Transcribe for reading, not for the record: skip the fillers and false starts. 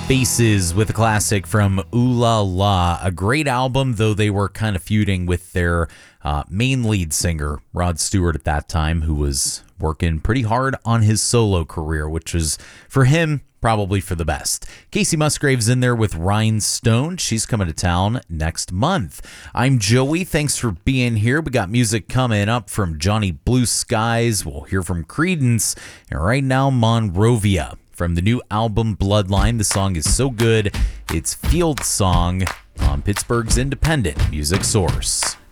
Faces with a classic from Ooh La La, a great album, though they were kind of feuding with their main lead singer, Rod Stewart, at that time, who was working pretty hard on his solo career, which was, for him, probably for the best. Casey Musgrave's in there with Rhinestone. She's coming to town next month. I'm Joey. Thanks for being here. We got music coming up from Johnny Blue Skies. We'll hear from Creedence. And right now, Monrovia. From the new album Bloodline, the song is so good, it's Field Song on Pittsburgh's independent music source.